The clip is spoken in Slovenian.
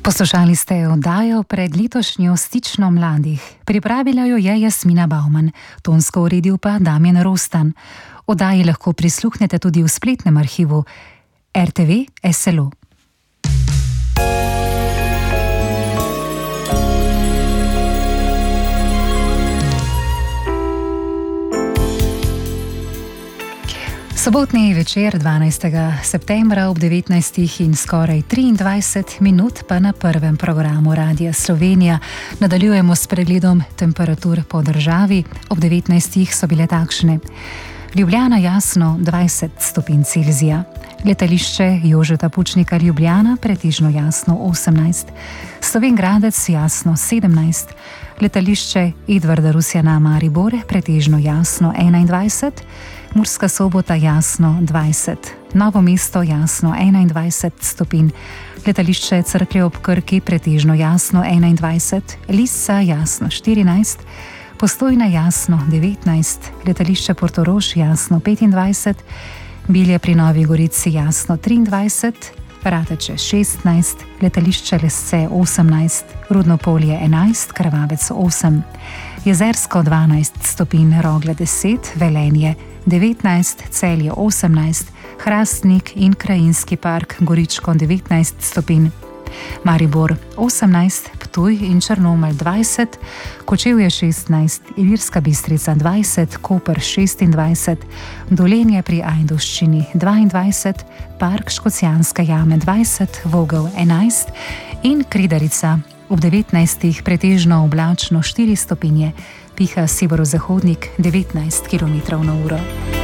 Poslušali ste oddajo pred letošnjo Stično mladih. Pripravila jo je Jasmina Bauman, tonsko uredil pa Damjan Rostan. Oddaji lahko prisluhnete tudi v spletnem arhivu RTV SLO. Sobotni večer 12. septembra ob 19. in skoraj 23 minut pa na prvem programu Radia Slovenija nadaljujemo s pregledom temperatur po državi. Ob 19. so bile takšne: Ljubljana jasno 20 stopinj Celzija, letališče Jožeta Pučnika Ljubljana pretežno jasno 18, Slovenj Gradec jasno 17, letališče Edvarda Rusjana Maribor pretežno jasno 21, Murska Sobota jasno 20, Novo mesto jasno 21 stopinj, letališče Cerklje ob Krki pretežno jasno 21, Lisa jasno 14, Postojna jasno 19, letališče Portorož jasno 25, Bilje pri Novi Gorici jasno 23, Rateče 16, letališče Lesce 18, Rudno Polje 11, Krvavec 8, Jezersko 12 stopinj, Rogle 10, Velenje 19, Celje 18, Hrastnik in Krajinski park Goričko 19 stopinj, Maribor 18, Ptuj in Črnomelj 20, Kočevje 16, Ilirska Bistrica 20, Koper 26, Dolenje pri Ajdovščini 22, Park Škocjanske jame 20, Vogel 11 in Kridarica ob 19. pretežno oblačno 4 stopinje, piha severozahodnik 19 km/h.